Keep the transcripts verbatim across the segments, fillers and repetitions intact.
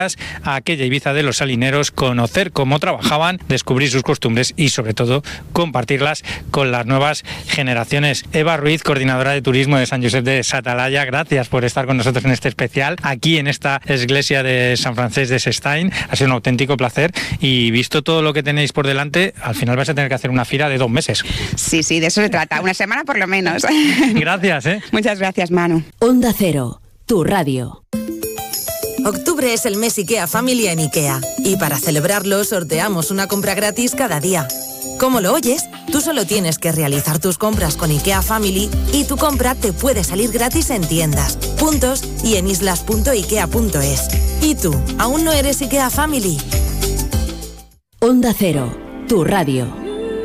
a aquella Ibiza de los salineros, conocer cómo trabajaban, descubrir sus costumbres y sobre todo compartirlas con las nuevas generaciones. Eva Ruiz, coordinadora de turismo de San Josep de Satalaya, gracias por estar con nosotros en este especial aquí en esta iglesia de San Francesc de Sestany. Ha sido un auténtico placer y visto todo lo que tenéis por delante, al final vais a tener que hacer una fira de dos meses. Sí, sí, de eso se trata, una semana por lo menos. Gracias, ¿eh? Muchas gracias, Manu. Onda Cero, tu radio. Octubre es el mes IKEA Family en IKEA y para celebrarlo sorteamos una compra gratis cada día. ¿Cómo lo oyes? Tú solo tienes que realizar tus compras con IKEA Family y tu compra te puede salir gratis en tiendas, puntos y en islas punto ikea punto es. ¿Y tú, aún no eres IKEA Family? Onda Cero, tu radio.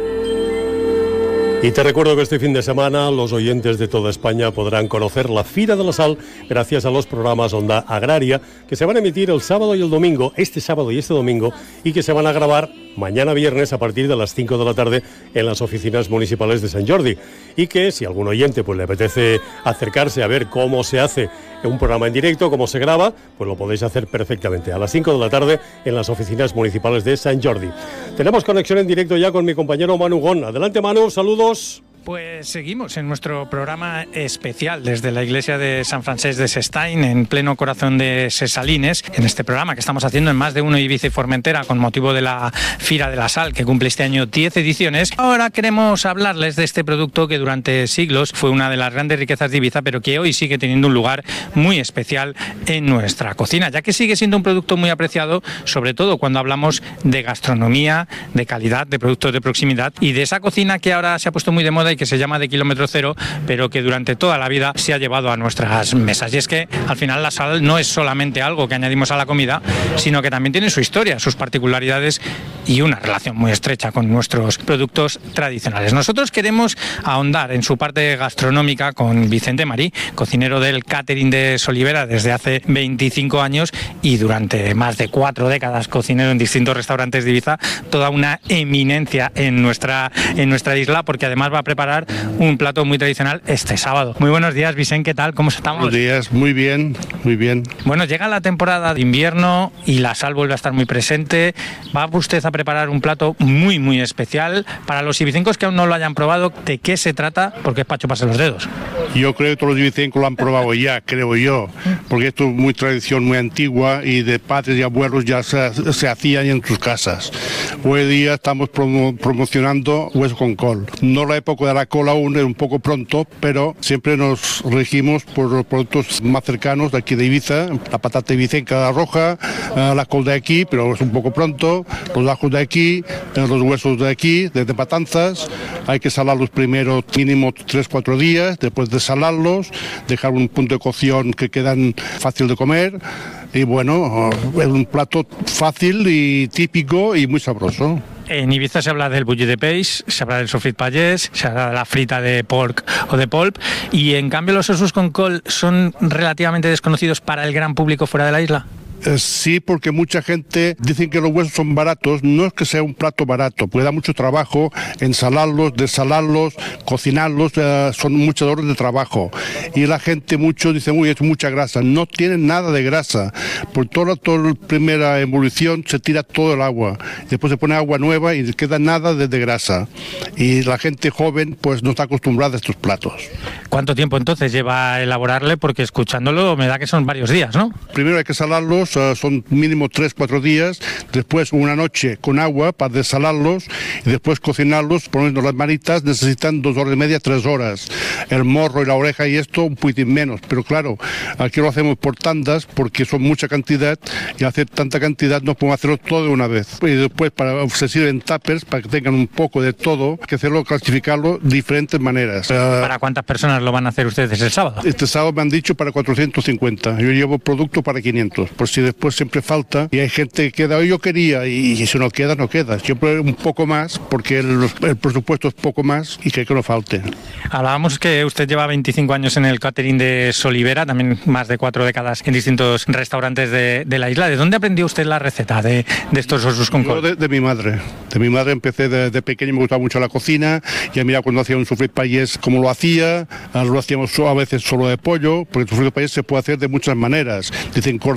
Y te recuerdo que este fin de semana los oyentes de toda España podrán conocer la Fira de la Sal gracias a los programas Onda Agraria que se van a emitir el sábado y el domingo, este sábado y este domingo, y que se van a grabar mañana viernes a partir de las cinco de la tarde en las oficinas municipales de Sant Jordi. Y que si algún oyente pues le apetece acercarse a ver cómo se hace un programa en directo, cómo se graba, pues lo podéis hacer perfectamente a las cinco de la tarde en las oficinas municipales de Sant Jordi. Tenemos conexión en directo ya con mi compañero Manu Gon. Adelante, Manu, saludos. Pues seguimos en nuestro programa especial desde la iglesia de San Francesc de Sestany, en pleno corazón de Ses Salines, en este programa que estamos haciendo en Más de Uno Ibiza y Formentera con motivo de la Fira de la Sal, que cumple este año diez ediciones. Ahora queremos hablarles de este producto que durante siglos fue una de las grandes riquezas de Ibiza, pero que hoy sigue teniendo un lugar muy especial en nuestra cocina, ya que sigue siendo un producto muy apreciado, sobre todo cuando hablamos de gastronomía, de calidad, de productos de proximidad y de esa cocina que ahora se ha puesto muy de moda y que se llama de kilómetro cero, pero que durante toda la vida se ha llevado a nuestras mesas. Y es que al final la sal no es solamente algo que añadimos a la comida, sino que también tiene su historia, sus particularidades y una relación muy estrecha con nuestros productos tradicionales. Nosotros queremos ahondar en su parte gastronómica con Vicente Marí, cocinero del catering de Solivera desde hace veinticinco años y durante más de cuatro décadas cocinero en distintos restaurantes de Ibiza, toda una eminencia en nuestra, en nuestra isla, porque además va a preparar un plato muy tradicional este sábado. Muy buenos días, Vicente, ¿qué tal? ¿Cómo estamos? Buenos días, muy bien, muy bien. Bueno, llega la temporada de invierno y la sal vuelve a estar muy presente. Va usted a preparar un plato muy, muy especial. Para los ibicencos que aún no lo hayan probado, ¿de qué se trata? Porque es para chuparse los dedos. Yo creo que todos los ibicencos lo han probado ya, creo yo, porque esto es muy tradición, muy antigua y de padres y abuelos ya se, se hacían en sus casas. Hoy día estamos promo, promocionando hueso con col. No la época de la col aún, es un poco pronto, pero siempre nos regimos por los productos más cercanos de aquí de Ibiza, la patata ibicenca roja, la col de aquí, pero es un poco pronto, los ajos de aquí, los huesos de aquí, desde Matanzas. Hay que salarlos primero mínimo tres cuatro días, después de salarlos, dejar un punto de cocción que quedan fácil de comer. Y bueno, es un plato fácil y típico y muy sabroso. En Ibiza se habla del bouilli de peix, se habla del sofrit payés, se habla de la frita de pork o de polp, y en cambio los ossos con col son relativamente desconocidos para el gran público fuera de la isla. Eh, sí, porque mucha gente dicen que los huesos son baratos. No es que sea un plato barato, porque da mucho trabajo ensalarlos, desalarlos, cocinarlos, eh, son muchas horas de trabajo. Y la gente mucho dice, uy, es mucha grasa. No tienen nada de grasa. Por toda, toda la primera ebullición se tira todo el agua. Después se pone agua nueva y queda nada de, de grasa. Y la gente joven pues no está acostumbrada a estos platos. ¿Cuánto tiempo entonces lleva a elaborarle? Porque escuchándolo me da que son varios días, ¿no? Primero hay que salarlos. Son mínimo tres cuatro días, después una noche con agua para desalarlos y después cocinarlos, ponernos las manitas, necesitan dos horas y media, tres horas. El morro y la oreja y esto un poquitín menos, pero claro, aquí lo hacemos por tandas porque son mucha cantidad y hacer tanta cantidad no podemos hacerlo todo de una vez. Y después para, se sirven tuppers para que tengan un poco de todo, hay que hacerlo, clasificarlo de diferentes maneras. ¿Para cuántas personas lo van a hacer ustedes el sábado? Este sábado me han dicho para cuatrocientos cincuenta, yo llevo producto para quinientos, por si después siempre falta y hay gente que queda, yo quería, y, y si no queda, no queda. Siempre un poco más, porque el, el presupuesto es poco más y que, que no falte. Hablábamos que usted lleva veinticinco años en el catering de Solivera, también más de cuatro décadas en distintos restaurantes de, de la isla. ¿De dónde aprendió usted la receta de, de estos ossos con col? Yo de, de mi madre. De mi madre empecé de, de pequeño, me gustaba mucho la cocina, y mira cuando hacía un sofrit payés como lo hacía, lo hacíamos a veces solo de pollo, porque el sofrit payés se puede hacer de muchas maneras. Dicen cordero y pollo,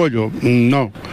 pollo? No,